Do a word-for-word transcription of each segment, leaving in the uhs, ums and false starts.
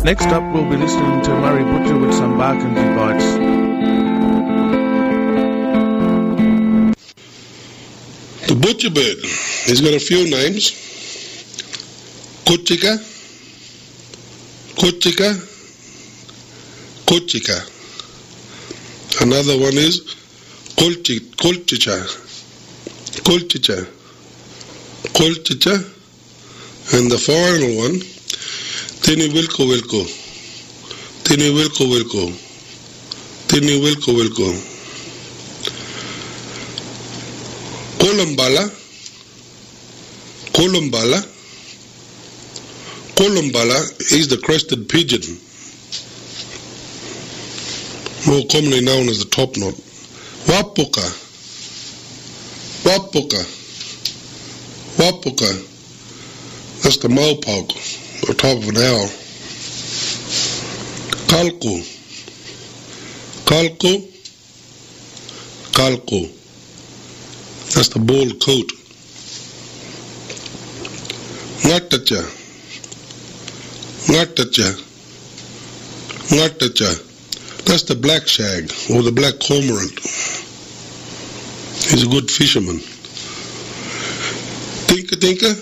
Next up, we'll be listening to Murray Butcher with some Barkindji Bites. The butcher bird, he's got a few names. Kuchika, Kuchika, Kuchika. Another one is Kulchi, Kulchicha, Kulchicha, Kulchicha. And the final one, Tini Wilko Wilko, Tini Wilko Wilko, Tini Wilko Wilko. Kolumbala, Kolumbala, Kolumbala is the crested pigeon, more commonly known as the topknot. Wapuka, Wapuka, Wapuka, that's the mopoke, the top of an owl. Kalku, Kalku, Kalku, that's the bald coat. Ngatacha, Ngatacha, Ngatacha, that's the black shag or the black cormorant. He's a good fisherman. Tinka tinka,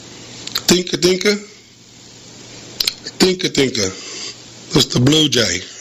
tinka tinka, tinka tinka, that's the blue jay.